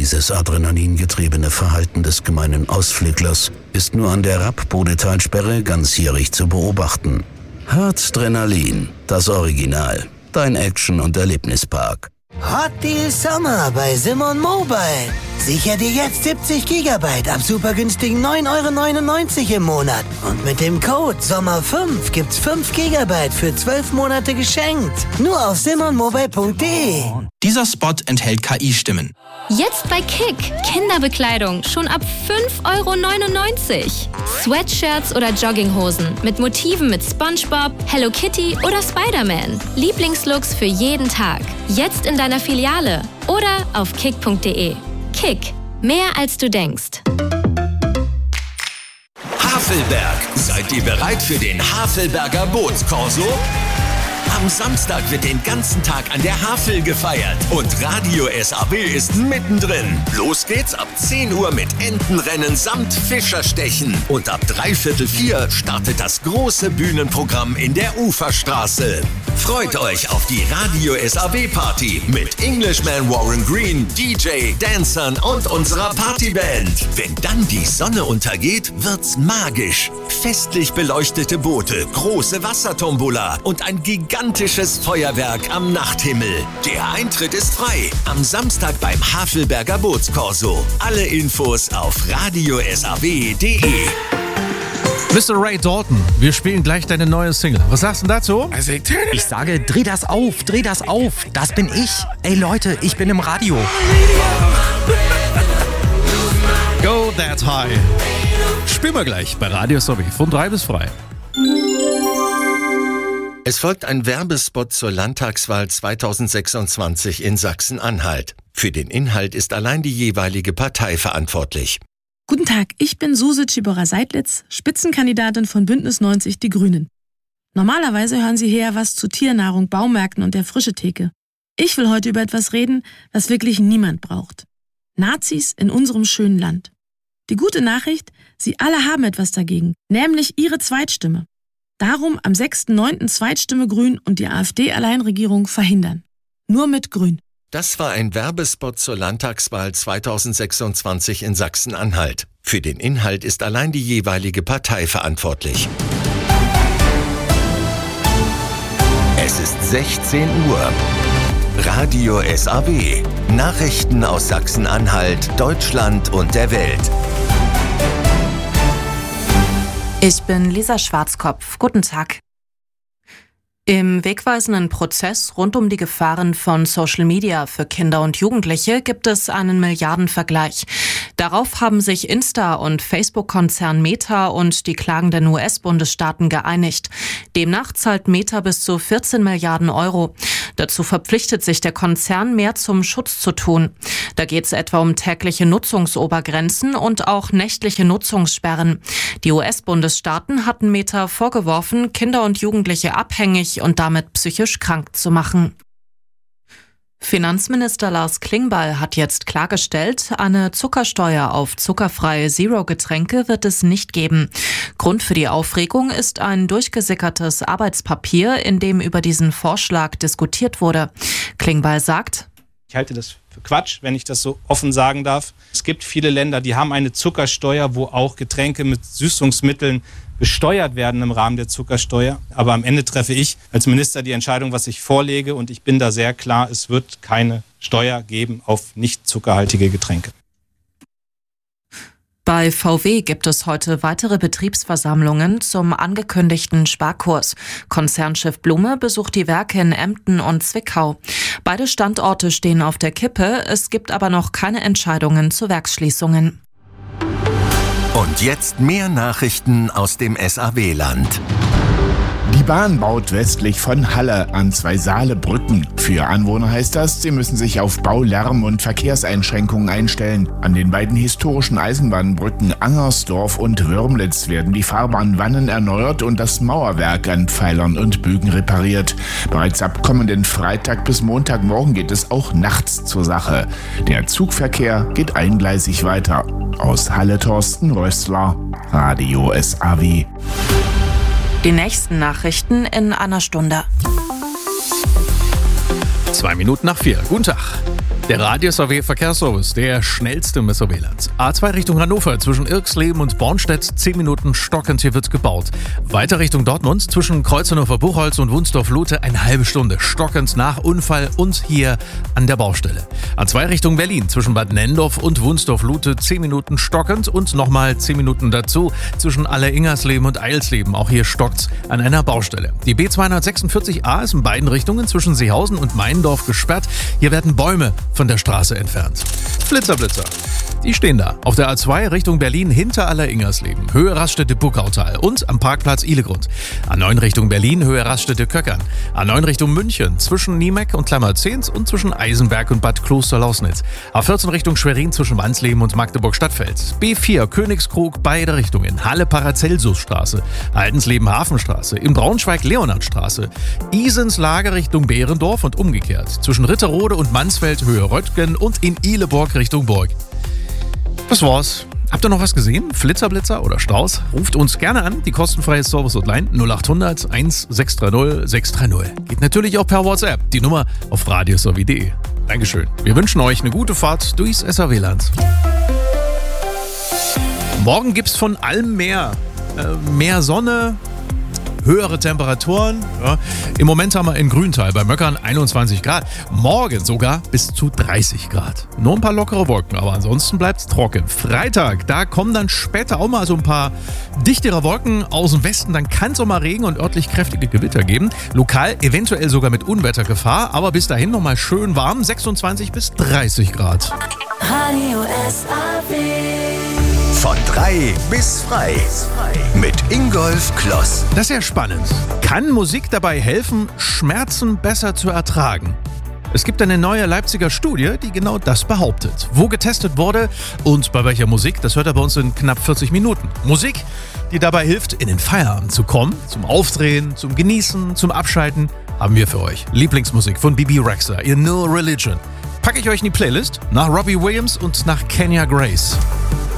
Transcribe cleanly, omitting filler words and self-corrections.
Dieses adrenalingetriebene Verhalten des gemeinen Ausflüglers ist nur an der Rapp-Bodetalsperre ganzjährig zu beobachten. Harzdrenalin, das Original. Dein Action- und Erlebnispark. Hot Deal Sommer bei Simon Mobile. Sicher dir jetzt 70 GB ab super günstigen 9,99 € im Monat. Und mit dem Code SOMMER5 gibt's 5 GB für 12 Monate geschenkt. Nur auf simonmobile.de. Dieser Spot enthält KI-Stimmen. Jetzt bei Kick. Kinderbekleidung schon ab 5,99 €. Sweatshirts oder Jogginghosen mit Motiven mit SpongeBob, Hello Kitty oder Spider-Man. Lieblingslooks für jeden Tag. Jetzt in deiner Filiale oder auf kick.de. Kick. Mehr als du denkst. Havelberg. Seid ihr bereit für den Havelberger Bootskorso? Am Samstag wird den ganzen Tag an der Havel gefeiert und Radio SAW ist mittendrin. Los geht's ab 10 Uhr mit Entenrennen samt Fischerstechen. Und ab 3/4 startet das große Bühnenprogramm in der Uferstraße. Freut euch auf die Radio SAW Party mit Englishman Warren Green, DJ, Dancern und unserer Partyband. Wenn dann die Sonne untergeht, wird's magisch. Festlich beleuchtete Boote, große Wassertombola und ein gigantisches Feuerwerk am Nachthimmel. Der Eintritt ist frei. Am Samstag beim Havelberger Bootskorso. Alle Infos auf radiosaw.de. Mr. Ray Dalton, wir spielen gleich deine neue Single. Was sagst du dazu? Ich sage, dreh das auf, das bin ich. Ey Leute, ich bin im Radio. Go That High. Spielen wir gleich bei Radio SAW von 3 bis frei. Es folgt ein Werbespot zur Landtagswahl 2026 in Sachsen-Anhalt. Für den Inhalt ist allein die jeweilige Partei verantwortlich. Guten Tag, ich bin Suse Tschibora-Seidlitz, Spitzenkandidatin von Bündnis 90 Die Grünen. Normalerweise hören Sie hier was zu Tiernahrung, Baumärkten und der Frischetheke. Ich will heute über etwas reden, was wirklich niemand braucht. Nazis in unserem schönen Land. Die gute Nachricht, Sie alle haben etwas dagegen, nämlich Ihre Zweitstimme. Darum am 6.9. Zweitstimme Grün und die AfD-Alleinregierung verhindern. Nur mit Grün. Das war ein Werbespot zur Landtagswahl 2026 in Sachsen-Anhalt. Für den Inhalt ist allein die jeweilige Partei verantwortlich. Es ist 16 Uhr. Radio SAW. Nachrichten aus Sachsen-Anhalt, Deutschland und der Welt. Ich bin Lisa Schwarzkopf. Guten Tag. Im wegweisenden Prozess rund um die Gefahren von Social Media für Kinder und Jugendliche gibt es einen Milliardenvergleich. Darauf haben sich Insta- und Facebook-Konzern Meta und die klagenden US-Bundesstaaten geeinigt. Demnach zahlt Meta bis zu 14 Milliarden Euro. Dazu verpflichtet sich der Konzern, mehr zum Schutz zu tun. Da geht es etwa um tägliche Nutzungsobergrenzen und auch nächtliche Nutzungssperren. Die US-Bundesstaaten hatten Meta vorgeworfen, Kinder und Jugendliche abhängig und damit psychisch krank zu machen. Finanzminister Lars Klingbeil hat jetzt klargestellt, eine Zuckersteuer auf zuckerfreie Zero-Getränke wird es nicht geben. Grund für die Aufregung ist ein durchgesickertes Arbeitspapier, in dem über diesen Vorschlag diskutiert wurde. Klingbeil sagt: Ich halte das für Quatsch, wenn ich das so offen sagen darf. Es gibt viele Länder, die haben eine Zuckersteuer, wo auch Getränke mit Süßungsmitteln besteuert werden im Rahmen der Zuckersteuer. Aber am Ende treffe ich als Minister die Entscheidung, was ich vorlege. Und ich bin da sehr klar, es wird keine Steuer geben auf nicht zuckerhaltige Getränke. Bei VW gibt es heute weitere Betriebsversammlungen zum angekündigten Sparkurs. Konzernchef Blume besucht die Werke in Emden und Zwickau. Beide Standorte stehen auf der Kippe. Es gibt aber noch keine Entscheidungen zu Werksschließungen. Und jetzt mehr Nachrichten aus dem SAW-Land. Die Bahn baut westlich von Halle an 2 Saale-Brücken. Für Anwohner heißt das, sie müssen sich auf Bau-, Lärm- und Verkehrseinschränkungen einstellen. An den beiden historischen Eisenbahnbrücken Angersdorf und Würmlitz werden die Fahrbahnwannen erneuert und das Mauerwerk an Pfeilern und Bögen repariert. Bereits ab kommenden Freitag bis Montagmorgen geht es auch nachts zur Sache. Der Zugverkehr geht eingleisig weiter. Aus Halle Thorsten Rössler, Radio SAW. Die nächsten Nachrichten in einer Stunde. 2 Minuten nach 4. Guten Tag. Der Radio-SAW Verkehrsservice, der schnellste im SAW-Land. A2 Richtung Hannover, zwischen Irxleben und Bornstedt, 10 Minuten stockend, hier wird gebaut. Weiter Richtung Dortmund, zwischen Kreuznachor-Buchholz und Wunsdorf-Lute, eine halbe Stunde stockend nach Unfall und hier an der Baustelle. A2 Richtung Berlin, zwischen Bad Nenndorf und Wunsdorf-Lute, 10 Minuten stockend und nochmal 10 Minuten dazu, zwischen Aller-Ingersleben und Eilsleben, auch hier stockt's an einer Baustelle. Die B246a ist in beiden Richtungen zwischen Seehausen und Meindorf gesperrt, hier werden Bäume von der Straße entfernt. Blitzerblitzer. Die stehen da. Auf der A2 Richtung Berlin hinter Aller-Ingersleben, Höhe Raststätte-Buckautal und am Parkplatz Ihlegrund. A9 Richtung Berlin, Höhe Raststätte-Köckern. A9 Richtung München, zwischen Niemeck und Klammerzehns und zwischen Eisenberg und Bad Kloster-Lausnitz. A14 Richtung Schwerin zwischen Wansleben und Magdeburg-Stadtfeld. B4 Königskrug, beide Richtungen. Halle-Paracelsusstraße. Altensleben-Hafenstraße. In Braunschweig Leonardstraße. Isens Lager Richtung Behrendorf und umgekehrt. Zwischen Ritterode und Mansfeld, Höhe Röttgen und in Ihleborg Richtung Burg. Das war's. Habt ihr noch was gesehen? Flitzerblitzer oder Staus? Ruft uns gerne an, die kostenfreie Service-Hotline 0800 1630 630. Geht natürlich auch per WhatsApp, die Nummer auf radiosowie.de. Dankeschön. Wir wünschen euch eine gute Fahrt durchs SAW-Land. Morgen gibt's von allem mehr. Mehr Sonne, höhere Temperaturen. Ja. Im Moment haben wir in Grüntal bei Möckern 21 Grad. Morgen sogar bis zu 30 Grad. Nur ein paar lockere Wolken, aber ansonsten bleibt es trocken. Freitag, da kommen dann später auch mal so ein paar dichtere Wolken aus dem Westen. Dann kann es auch mal Regen und örtlich kräftige Gewitter geben. Lokal eventuell sogar mit Unwettergefahr. Aber bis dahin nochmal schön warm. 26 bis 30 Grad. Radio SAW. Von 3 bis frei. Mit Ingolf Kloss. Das ist ja spannend. Kann Musik dabei helfen, Schmerzen besser zu ertragen? Es gibt eine neue Leipziger Studie, die genau das behauptet. Wo getestet wurde und bei welcher Musik, das hört er bei uns in knapp 40 Minuten. Musik, die dabei hilft, in den Feierabend zu kommen, zum Aufdrehen, zum Genießen, zum Abschalten, haben wir für euch. Lieblingsmusik von Bebe Rexha, ihr No Religion. Packe ich euch in die Playlist nach Robbie Williams und nach Kenya Grace.